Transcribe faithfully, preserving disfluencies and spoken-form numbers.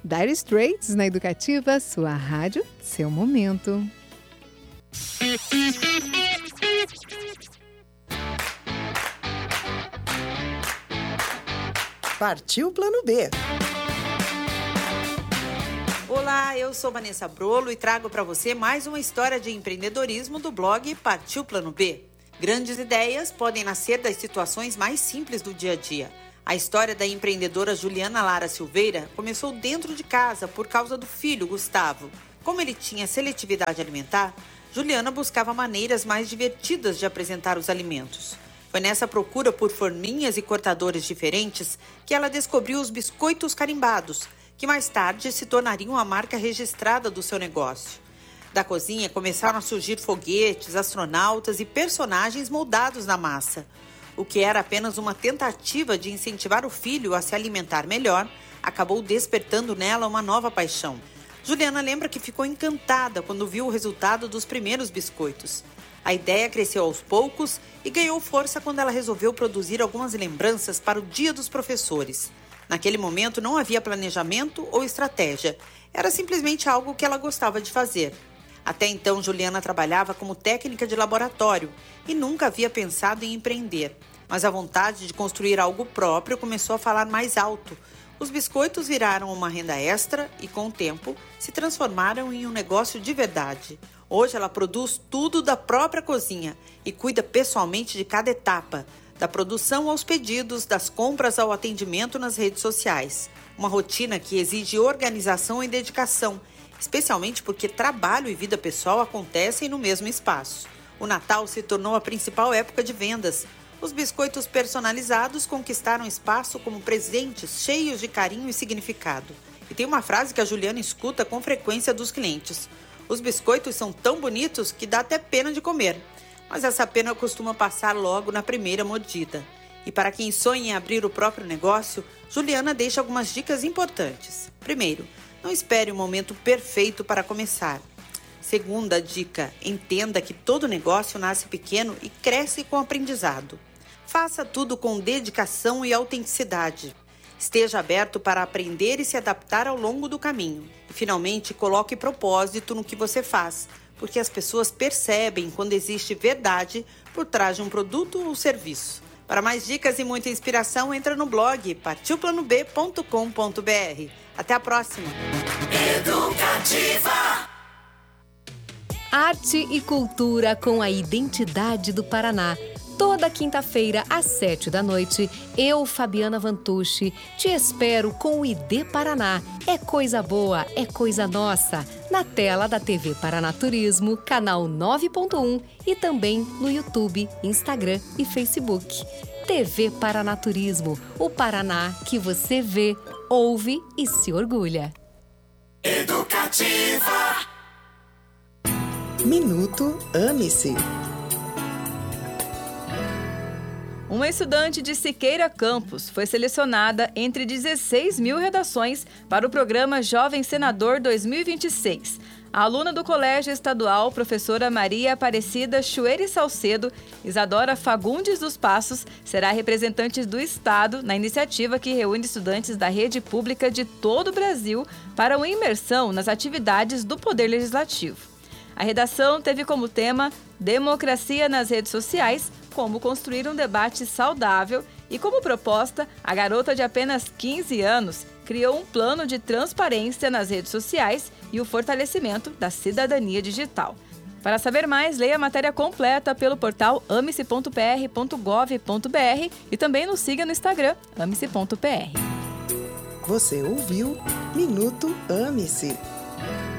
Dire Straits na Educativa, sua rádio, seu momento. Partiu Plano B. Olá, eu sou Vanessa Brolo e trago para você mais uma história de empreendedorismo do blog Partiu Plano B. Grandes ideias podem nascer das situações mais simples do dia a dia. A história da empreendedora Juliana Lara Silveira começou dentro de casa por causa do filho, Gustavo. Como ele tinha seletividade alimentar, Juliana buscava maneiras mais divertidas de apresentar os alimentos. Foi nessa procura por forminhas e cortadores diferentes que ela descobriu os biscoitos carimbados, que mais tarde se tornariam a marca registrada do seu negócio. Da cozinha começaram a surgir foguetes, astronautas e personagens moldados na massa. O que era apenas uma tentativa de incentivar o filho a se alimentar melhor, acabou despertando nela uma nova paixão. Juliana lembra que ficou encantada quando viu o resultado dos primeiros biscoitos. A ideia cresceu aos poucos e ganhou força quando ela resolveu produzir algumas lembranças para o Dia dos Professores. Naquele momento não havia planejamento ou estratégia, era simplesmente algo que ela gostava de fazer. Até então, Juliana trabalhava como técnica de laboratório e nunca havia pensado em empreender. Mas a vontade de construir algo próprio começou a falar mais alto. Os biscoitos viraram uma renda extra e, com o tempo, se transformaram em um negócio de verdade. Hoje ela produz tudo da própria cozinha e cuida pessoalmente de cada etapa, da produção aos pedidos, das compras ao atendimento nas redes sociais. Uma rotina que exige organização e dedicação, especialmente porque trabalho e vida pessoal acontecem no mesmo espaço. O Natal se tornou a principal época de vendas. Os biscoitos personalizados conquistaram espaço como presentes cheios de carinho e significado. E tem uma frase que a Juliana escuta com frequência dos clientes: os biscoitos são tão bonitos que dá até pena de comer. Mas essa pena costuma passar logo na primeira mordida. E para quem sonha em abrir o próprio negócio, Juliana deixa algumas dicas importantes. Primeiro, não espere o momento perfeito para começar. Segunda dica, entenda que todo negócio nasce pequeno e cresce com aprendizado. Faça tudo com dedicação e autenticidade. Esteja aberto para aprender e se adaptar ao longo do caminho. E, finalmente, coloque propósito no que você faz, porque as pessoas percebem quando existe verdade por trás de um produto ou serviço. Para mais dicas e muita inspiração, entra no blog partiu plano b ponto com ponto b r. Até a próxima! Educativa. Arte e cultura com a identidade do Paraná. Toda quinta-feira, às sete da noite, eu, Fabiana Vantucci, te espero com o I D Paraná. É coisa boa, é coisa nossa. Na tela da T V Paraná Turismo, canal nove ponto um e também no YouTube, Instagram e Facebook. T V Paraná Turismo, o Paraná que você vê, ouve e se orgulha. Educativa. Minuto Ame-se. Uma estudante de Siqueira Campos foi selecionada entre dezesseis mil redações para o programa Jovem Senador dois mil e vinte e seis. A aluna do Colégio Estadual, professora Maria Aparecida Chueire Salcedo, Isadora Fagundes dos Passos, será representante do Estado na iniciativa que reúne estudantes da rede pública de todo o Brasil para uma imersão nas atividades do Poder Legislativo. A redação teve como tema Democracia nas redes sociais, como construir um debate saudável e como proposta, a garota de apenas quinze anos criou um plano de transparência nas redes sociais e o fortalecimento da cidadania digital. Para saber mais, leia a matéria completa pelo portal ame-se ponto p r ponto gov ponto b r e também nos siga no Instagram, ame-se ponto p r. Você ouviu Minuto Ame-se.